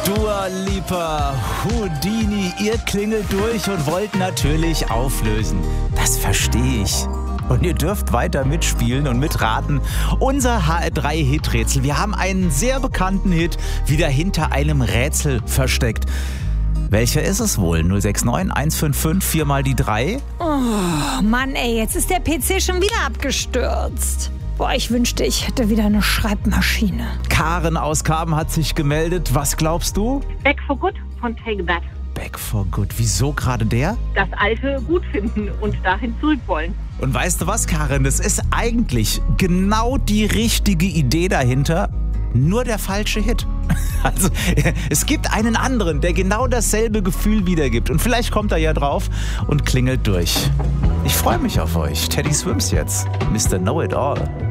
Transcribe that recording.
Dua Lipa, Houdini, ihr klingelt durch und wollt natürlich auflösen. Das verstehe ich. Und ihr dürft weiter mitspielen und mitraten. Unser HR3-Hit-Rätsel. Wir haben einen sehr bekannten Hit wieder hinter einem Rätsel versteckt. Welcher ist es wohl? 069 155 4 mal die 3? Oh Mann, ey, jetzt ist der PC schon wieder abgestürzt. Boah, ich wünschte, ich hätte wieder eine Schreibmaschine. Karen aus Karben hat sich gemeldet. Was glaubst du? Back for Good von Take That. Back for Good. Wieso gerade der? Das Alte gut finden und dahin zurück wollen. Und weißt du was, Karen? Das ist eigentlich genau die richtige Idee dahinter, nur der falsche Hit. Also, es gibt einen anderen, der genau dasselbe Gefühl wiedergibt. Und vielleicht kommt er ja drauf und klingelt durch. Ich freue mich auf euch. Teddy Swims jetzt. Mr. Know-It-All.